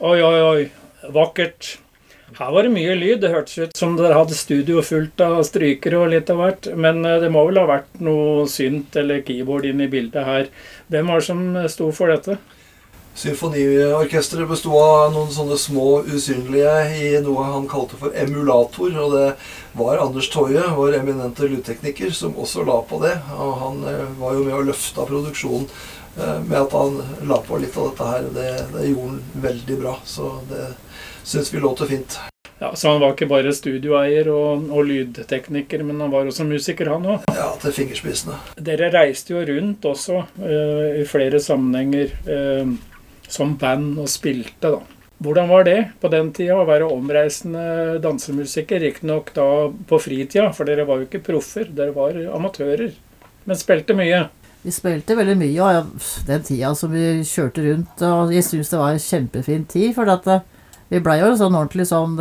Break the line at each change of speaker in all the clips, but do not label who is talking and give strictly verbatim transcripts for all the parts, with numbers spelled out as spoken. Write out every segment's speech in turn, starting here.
Oi, oi, oi. Vakkert. Her var det mye lyd. Det hørtes ut som dere hadde studio fullt av strykere og litt av hvert. Men det må vel ha vært noe synt eller keyboard inn i bildet her. Hvem var det som sto for dette?
Symfoniorkestret bestod av noen sånne små usynlige i noe han kalte for emulator, og det var Anders Toje, vår eminente lydtekniker, som også la på det. Og han var jo med å løfte produksjonen med at han la på litt av dette her. Det, det gjorde han veldig bra, så det synes vi låter fint.
Ja, så han var ikke bare studioeier og, og lydtekniker, men han var også musiker, han også?
Ja, til fingerspissene.
Dere reiste jo rundt også uh, i flere sammenhenger uh, som band og spilte, da. Hvordan var det på den tida å være omreisende dansemusiker? Riktignok da på fritida, for dere var jo ikke proffer, dere var amatører, men spilte mye.
Vi spilte veldig mye, og den tida som vi kjørte rundt, og jeg synes det var en kjempefin tid, for at vi ble jo sånn ordentlig sånn,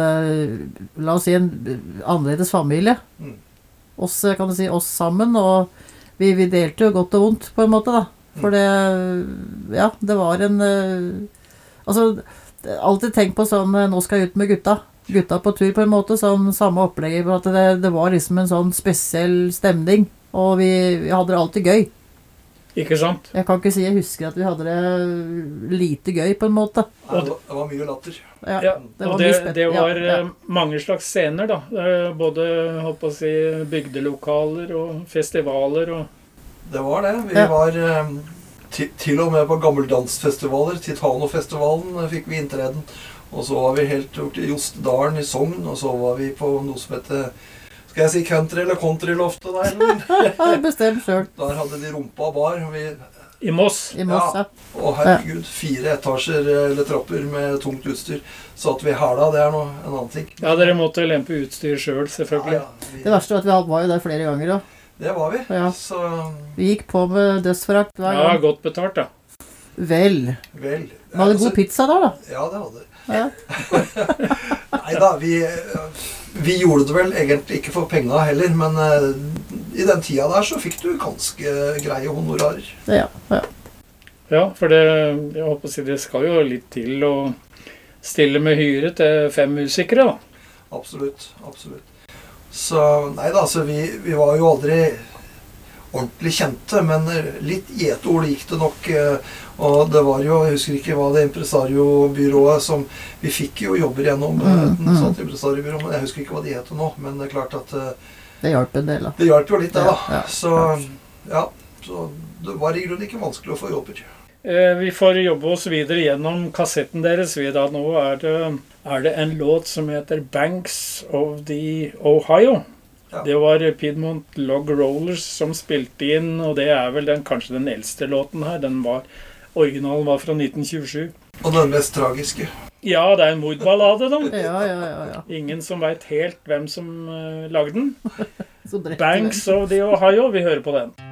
la oss si en annerledes familie. Mm. Oss, kan du si, oss sammen, og vi, vi delte jo godt og vondt på en måte da. For det, ja, det var en, altså, alltid tenkt på sånn, nå skal jeg ut med gutta. Gutta på tur på en måte, sånn samme opplegg, for at det, det var liksom en sånn spesiell stemning, og vi, vi hadde det alltid gøy.
Ikke sant?
Jeg kan ikke si jeg husker at vi hadde det lite gøy på en måte.
Ja, det, var, det var mye latter.
Ja, ja det var, det, det var ja, ja. mange slags scener da. Både holdt på å si, bygdelokaler og festivaler. Og...
Det var det. Vi ja. var til, til og med på gammeldansfestivaler. Titanofestivalen fikk vi inntreden. Og så var vi helt gjort i Jostedalen i Sogn, og så var vi på noe som heter... Skal jeg si country eller countryloftet der?
Bestem selv.
Der hadde de rumpa bar. Vi,
I Moss?
I Moss, ja.
ja. Og herregud, fire etasjer eller trapper med tungt utstyr. Så at vi hæla, det er noe, en annen ting.
Ja, dere måtte lempe utstyr selv, selvfølgelig.
Ja, ja, vi,
det verste var at vi var jo der flere ganger da.
Det var vi.
Ja.
Så...
Vi gikk på med dødsforakt hver gang.
Ja, godt betalt da.
Vel.
Vel.
Vi hadde god pizza der da.
Ja, det hadde.
Ja.
Neida, vi... Vi gjorde det vel egentlig ikke for penger heller, men uh, i den tida der så fikk du ganske greie honorarer.
Ja, ja.
Ja, for det, jeg håper å si, det skal jo litt til å stille med hyre til fem musikere da.
Absolutt, absolutt. Så, nei da, så vi, vi var jo aldri ordentlig kjente, men litt gjetord gikk det nok, og det var jo, jeg husker ikke hva det impresariobyrået som, vi fikk jo jobber gjennom mm, et sånt impresariobyrå, men jeg husker ikke hva de heter nå, men det er klart at
det hjalp en del da.
Det hjalp jo litt det da,
ja, ja,
så ja, så det var i grunnen ikke vanskelig å få jobber.
Eh, vi får jobbe oss videre gjennom kassetten deres, vi da, nå er det, er det en låt som heter Banks of the Ohio. Ja. Det var Piedmont Log Rollers som spilte inn, og det er vel den, kanskje den eldste låten her. Den var, originalen var fra nitten tjuesju.
Og den mest tragiske.
Ja, det er en mordballade da.
Ja, ja, ja, ja.
Ingen som vet helt hvem som uh, lagde den. Banks of the Ohio, vi hører på den.